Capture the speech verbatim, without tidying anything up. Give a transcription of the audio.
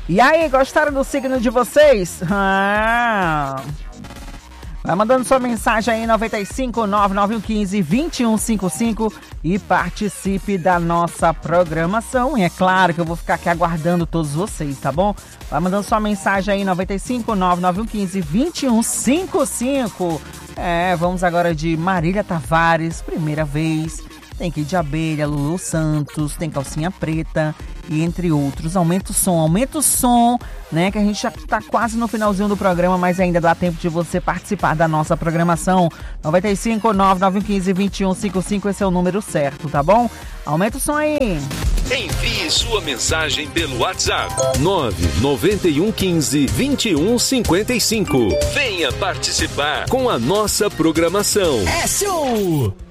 E aí, gostaram do signo de vocês? Ah... Vai mandando sua mensagem aí, nove cinco nove nove um um cinco, dois um cinco cinco e participe da nossa programação. E é claro que eu vou ficar aqui aguardando todos vocês, tá bom? Vai mandando sua mensagem aí, nove cinco nove nove um um cinco, dois um cinco cinco. É, vamos agora de Marília Tavares, primeira vez. Tem Kid de Abelha, Lulu Santos, tem Calcinha Preta e entre outros. Aumenta o som, aumenta o som, né? Que a gente já tá quase no finalzinho do programa, mas ainda dá tempo de você participar da nossa programação. nove cinco nove nove um um cinco, dois um cinco cinco, esse é o número certo, tá bom? Aumenta o som aí. Envie sua mensagem pelo WhatsApp nove nove um um cinco, dois um cinco cinco. Venha participar com a nossa programação. É show!